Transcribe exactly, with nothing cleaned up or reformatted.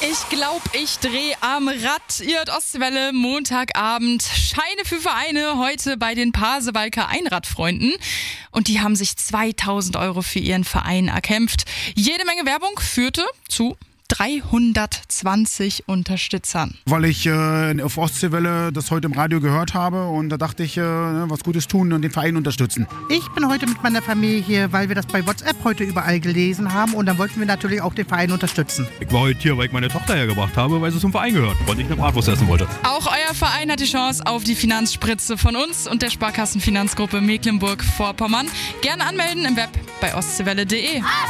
Ich glaub, ich dreh am Rad. Ihr hört Ostwelle, Montagabend. Scheine für Vereine heute bei den Pasewalker Einradfreunden. Und die haben sich zweitausend Euro für ihren Verein erkämpft. Jede Menge Werbung führte zu dreihundertzwanzig Unterstützern. Weil ich äh, auf Ostseewelle das heute im Radio gehört habe und da dachte ich, äh, was Gutes tun und den Verein unterstützen. Ich bin heute mit meiner Familie hier, weil wir das bei WhatsApp heute überall gelesen haben und dann wollten wir natürlich auch den Verein unterstützen. Ich war heute hier, weil ich meine Tochter hergebracht habe, weil sie zum Verein gehört und ich eine Bratwurst essen wollte. Auch euer Verein hat die Chance auf die Finanzspritze von uns und der Sparkassenfinanzgruppe Mecklenburg-Vorpommern. Gerne anmelden im Web bei ostseewelle punkt de.